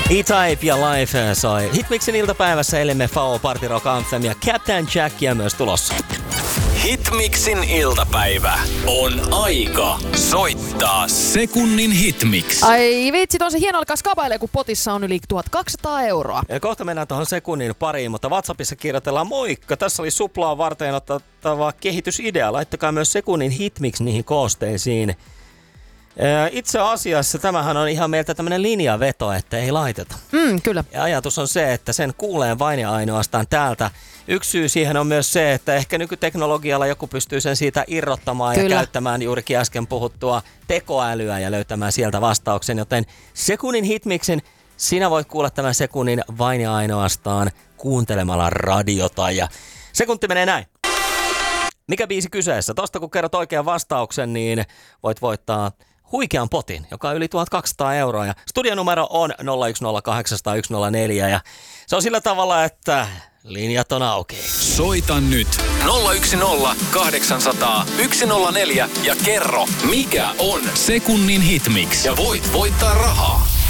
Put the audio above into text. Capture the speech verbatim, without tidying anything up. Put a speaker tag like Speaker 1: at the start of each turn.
Speaker 1: E-Type ja Life soi Hitmixin iltapäivässä L M F A O, Party Rock Anthem ja Captain Jack ja myös tulossa.
Speaker 2: Hitmixin iltapäivä on aika soittaa sekunnin hitmix.
Speaker 3: Ai vitsi, on se hieno alkaa skabailee, kun potissa on yli tuhatkaksisataa euroa.
Speaker 1: Ja kohta mennään tuohon sekunnin pariin, mutta WhatsAppissa kirjoitellaan moikka. Tässä oli suplaa varten otettava kehitysidea. Laittakaa myös sekunnin hitmix niihin koosteisiin. Itse asiassa tämähän on ihan meiltä tämmönen linjaveto, että ei laiteta.
Speaker 3: Mm, kyllä.
Speaker 1: Ja ajatus on se, että sen kuulee vain ja ainoastaan täältä. Yksi syy siihen on myös se, että ehkä nykyteknologialla joku pystyy sen siitä irrottamaan kyllä. ja käyttämään juurikin äsken puhuttua tekoälyä ja löytämään sieltä vastauksen. Joten sekunnin hitmixin sinä voit kuulla tämän sekunnin vain ja ainoastaan kuuntelemalla radiota. Ja sekunti menee näin. Mikä biisi kyseessä? Tosta kun kerrot oikean vastauksen, niin voit voittaa huikean potin, joka on yli tuhatkaksisataa euroa. Ja studionumero on nolla yksi nolla kahdeksan nolla yksi nolla neljä ja se on sillä tavalla, että linjat on auki.
Speaker 2: Soita nyt nolla yksi nolla kahdeksan nolla nolla yksi nolla neljä ja kerro, mikä on sekunnin hitmix. Ja voit voittaa rahaa.